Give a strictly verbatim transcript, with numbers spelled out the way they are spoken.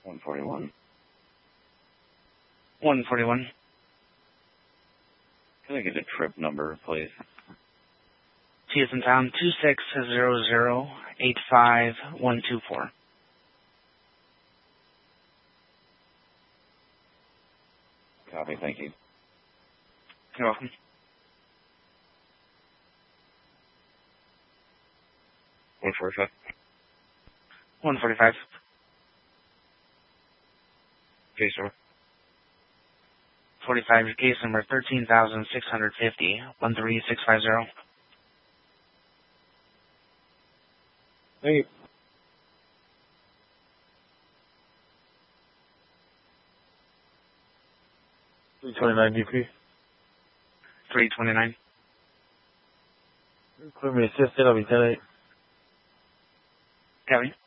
one forty-one. one forty-one. Can I get a trip number, please? T is in town, two six zero zero eight five one two four. Copy, thank you. You're welcome. one forty-five. one forty-five. Case number. forty-five, case number thirteen thousand six hundred fifty, one three six five zero. Thank you. three twenty-nine D P. three twenty-nine. Clear me assisted, I'll be ten eight. Copy.